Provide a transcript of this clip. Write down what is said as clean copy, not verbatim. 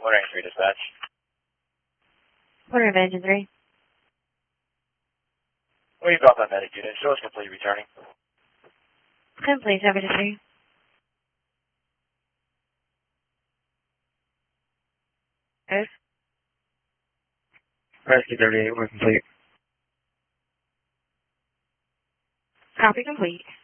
Ordering 3 dispatch. Order of engine 3. Where you got that medic unit? Show us complete returning. Complete, 73. Yes. Rescue 38, we're complete. Copy complete.